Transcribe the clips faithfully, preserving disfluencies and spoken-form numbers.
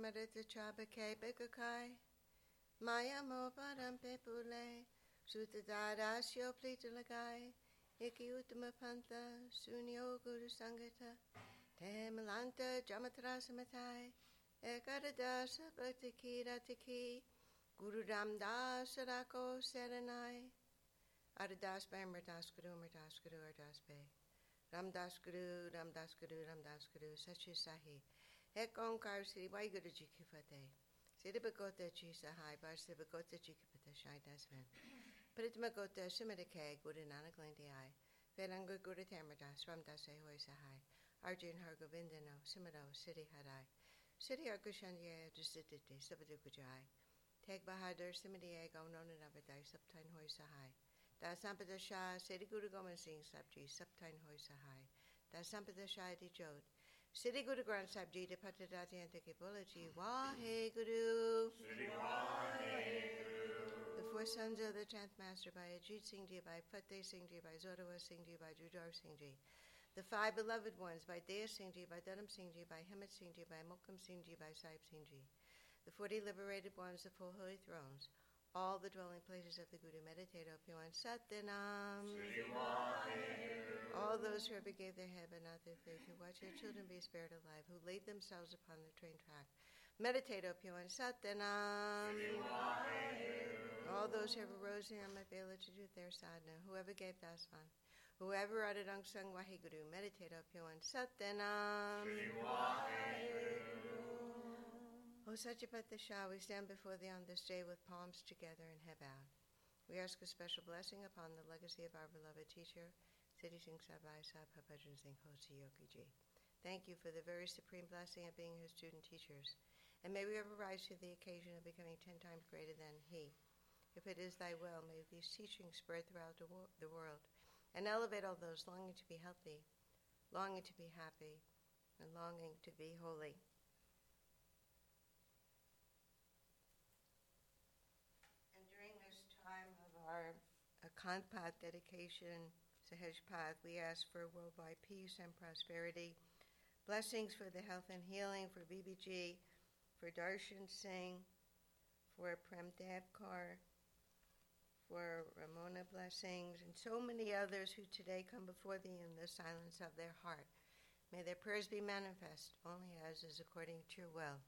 Samarita Chabake Bekakai Maya Moparam Pepule Sutadadasyo Plitalagai Iki Uttama Pantha Sunyo Guru Sangata Temalanta Jamatrasamatai Ekadadasa Bhaktiki Ratiki Guru Ramdas Sarako Serenai Adadas Bay Murdas Guru Murdas Guru Ardas Bay Ramdas Guru Ramdas Guru Ramdas Guru Sachi Sahi Ek Onkar Sri Vaiguru Ji Ki Fateh Sri Bhagota Ji Sahai Bar Sri Bhagota Ji Ki Fateh Shai Dasvan Pritma Gota Simadake Guru Nanak Landi Ai Velangur Guru Tamardas Ramdas Hoi Sahai Arjun Har Govindano Simado Siddhi Harai Siddhi Arkushandya Dusititi Sabadu Gujai Teg Bahadur Simadiye Gaunon Abadai Subtine Hoi Sahai Da Sampadasha Siddhi Guru Goman Singh Sabji Subtine Hoi Sahai Da Sampadasha Di Jod Siddhi Guru Granth Sahib Ji de Patadati Antake Bola Ji Wahe Guru Siddhi Wahe Guru. The four sons of the tenth master by Ajit Singh Ji, by Fateh Singh Ji, by Zodawa Singh Ji, by Jujhar Singh Ji. The five beloved ones by Daya Singh Ji, by Dhanam Singh Ji, by Himmat Singh Ji, by Mokam Singh Ji, by Sahib Singh Ji. The forty liberated ones, the four holy thrones, all the dwelling places of the Guru, meditate upon Satyanam. All those who ever gave their head but not their faith, who watch their children be spared alive, who laid themselves upon the train track, meditate upon Satyanam. All those who ever rose here on my Vela to do their sadhana, whoever gave dasvan, whoever uttered Angsang Waheguru, meditate upon Satyanam. O Satyapat Shah, we stand before thee on this day with palms together and head bowed. We ask a special blessing upon the legacy of our beloved teacher, Siddhi Singh Sabai Sahib Bhajan Singh Hosi Yogi Ji. Thank you for the very supreme blessing of being his student teachers, and may we ever rise to the occasion of becoming ten times greater than he. If it is thy will, may these teachings spread throughout the, wo- the world and elevate all those longing to be healthy, longing to be happy, and longing to be holy. And during this time of our Akant Path dedication, Sahaj Path, we ask for worldwide peace and prosperity, blessings for the health and healing, for B B G, for Darshan Singh, for Prem Devkar, for Ramona blessings, and so many others who today come before thee in the silence of their heart. May their prayers be manifest only as is according to your will.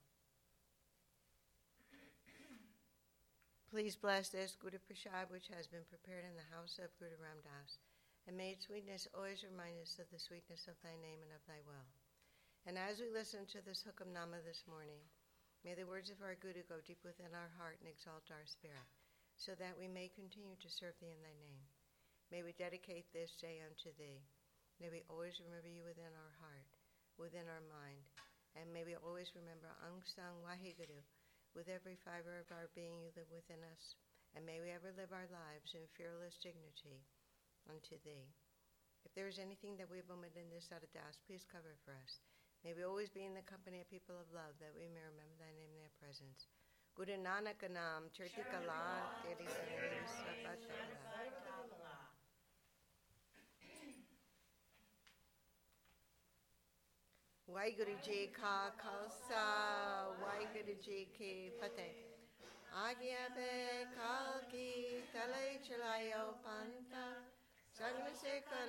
Please bless this Guru Prasad which has been prepared in the house of Guru Ramdas, and may its sweetness always remind us of the sweetness of thy name and of thy will. And as we listen to this Hukam Nama this morning, may the words of our Guru go deep within our heart and exalt our spirit, so that we may continue to serve thee in thy name. May we dedicate this day unto thee. May we always remember you within our heart, within our mind, and may we always remember Angsang Waheguru. With every fiber of our being you live within us, and may we ever live our lives in fearless dignity unto thee. If there is anything that we have omitted in this Sadadas, please cover it for us. May we always be in the company of people of love, that we may remember thy name and their presence. Guru Nanak Nam, Chirti Kala, Teri Sari Sabatala. Waheguru Ji Ka Khalsa, Waheguru Ji Ki Fateh. Agya be kal ki tale chalayo panta, sagna se